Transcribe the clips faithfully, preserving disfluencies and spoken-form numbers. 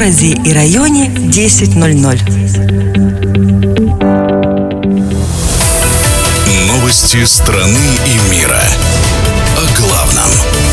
городе и районе десять ноль ноль. Новости страны и мира. О главном.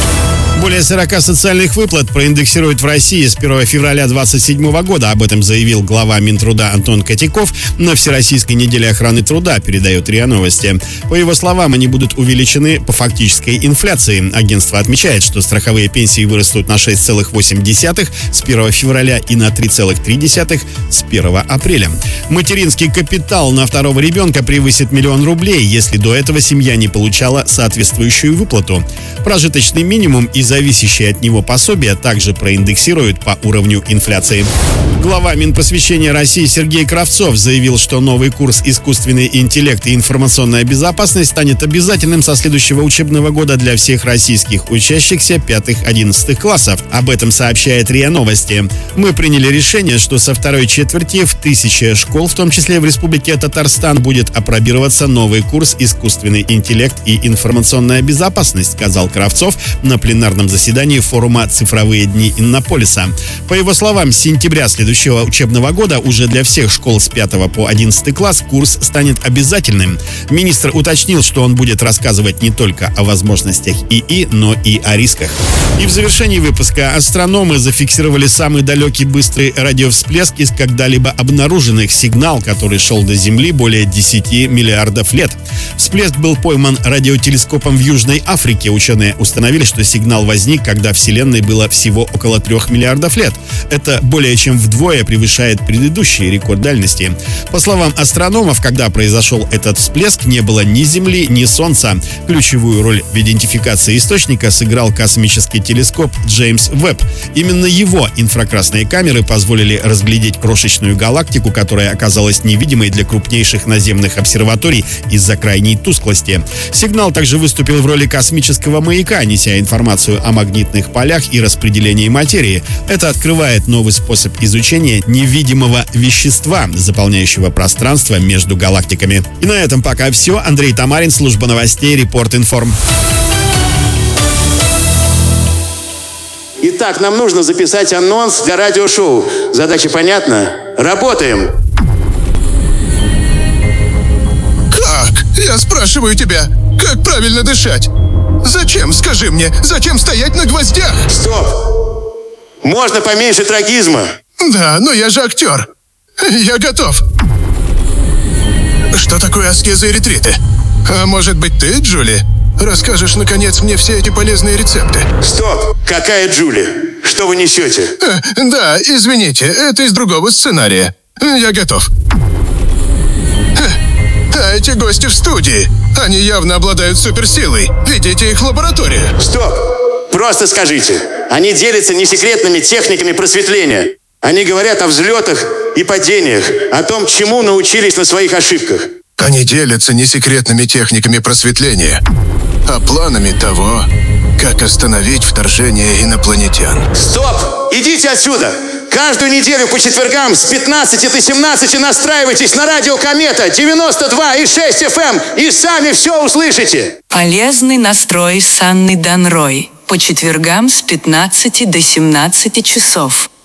Более сорока социальных выплат проиндексируют в России с первого февраля две тысячи двадцать седьмого года. Об этом заявил глава Минтруда Антон Котяков на Всероссийской неделе охраны труда, передает РИА Новости. По его словам, они будут увеличены по фактической инфляции. Агентство отмечает, что страховые пенсии вырастут на шесть целых восемь десятых с первого февраля и на три целых три десятых с первого апреля. Материнский капитал на второго ребенка превысит миллион рублей, если до этого семья не получала соответствующую выплату. Прожиточный минимум и зависящие от него пособия также проиндексируют по уровню инфляции. Глава Минпросвещения России Сергей Кравцов заявил, что новый курс «Искусственный интеллект и информационная безопасность» станет обязательным со следующего учебного года для всех российских учащихся пятых-одиннадцатых классов. Об этом сообщает РИА Новости. Мы приняли решение, что со второй четверти в тысяче школ, в том числе в Республике Татарстан, будет апробироваться новый курс «Искусственный интеллект и информационная безопасность», сказал Кравцов на пленарном заседании форума «Цифровые дни Иннополиса». По его словам, с сентября следующего учебного года уже для всех школ с пятого по одиннадцатый класс курс станет обязательным. Министр уточнил, что он будет рассказывать не только о возможностях ИИ, но и о рисках. И в завершении выпуска астрономы зафиксировали самый далекий быстрый радиовсплеск из когда-либо обнаруженных, сигнал, который шел до Земли более десяти миллиардов лет. Всплеск был пойман радиотелескопом в Южной Африке. Ученые установили, что сигнал возник, когда Вселенной было всего около трех миллиардов лет. Это более чем вдвое превышает предыдущий рекорд дальности. По словам астрономов, когда произошел этот всплеск, не было ни Земли, ни Солнца. Ключевую роль в идентификации источника сыграл космический телескоп Джеймс Веб. Именно его инфракрасные камеры позволили разглядеть крошечную галактику, которая оказалась невидимой для крупнейших наземных обсерваторий из-за крайней тусклости. Сигнал также выступил в роли космического маяка, неся информацию о магнитных полях и распределении материи. Это открывает новый способ изучения невидимого вещества, заполняющего пространство между галактиками. И на этом пока все. Андрей Тамарин, служба новостей, Репорт Информ. Итак, нам нужно записать анонс для радиошоу. Задача понятна? Работаем! Как? Я спрашиваю тебя, как правильно дышать? Зачем, скажи мне, зачем стоять на гвоздях? Стоп! Можно поменьше трагизма? Да, но я же актер. Я готов. Что такое аскеза и ретриты? А может быть ты, Джули, расскажешь, наконец, мне все эти полезные рецепты? Стоп! Какая Джули? Что вы несете? А, да, извините, это из другого сценария. Я готов. А эти гости в студии, они явно обладают суперсилой. Ведите их в лабораторию. Стоп! Просто скажите. Они делятся несекретными техниками просветления. Они говорят о взлетах и падениях, о том, чему научились на своих ошибках. Они делятся несекретными техниками просветления, а планами того, как остановить вторжение инопланетян. Стоп! Идите отсюда! Каждую неделю по четвергам с пятнадцати до семнадцати настраивайтесь на радио Комета девяносто два и шесть эф эм и сами все услышите. Полезный настрой с Анной Данрой по четвергам с пятнадцати до семнадцати часов.